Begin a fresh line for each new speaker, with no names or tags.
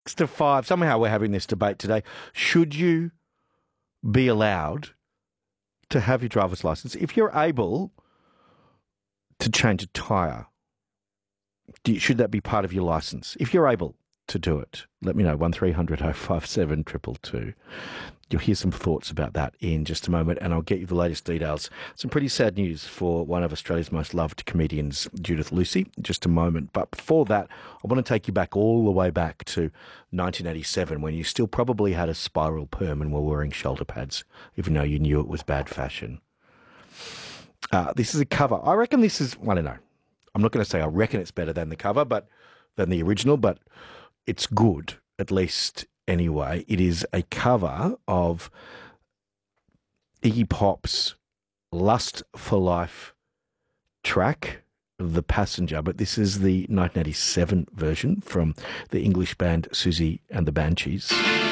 to 5. Somehow we're having this debate today. Should you be allowed to have your driver's license if you're able to change a tyre? Should that be part of your license? If you're able to do it, let me know. 1300 057 222. You'll hear some thoughts about that in just a moment, and I'll get you the latest details. Some pretty sad news for one of Australia's most loved comedians, Judith Lucy, in just a moment. But before that, I want to take you back all the way back to 1987, when you still probably had a spiral perm and were wearing shoulder pads, even though you knew it was bad fashion. This is a cover. I reckon this is, I don't know. I'm not going to say I reckon it's better than the cover, but than the original, but it's good, at least anyway. It is a cover of Iggy Pop's Lust for Life track, The Passenger, but this is the 1987 version from the English band Susie and the Banshees.